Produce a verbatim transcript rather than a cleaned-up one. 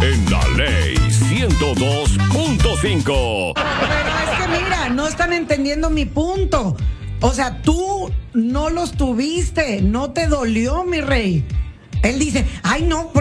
en la Ley ciento dos punto cinco. Pero es que mira, no están entendiendo mi punto. O sea, tú no los tuviste, no te dolió, mi rey. Él dice, ay no,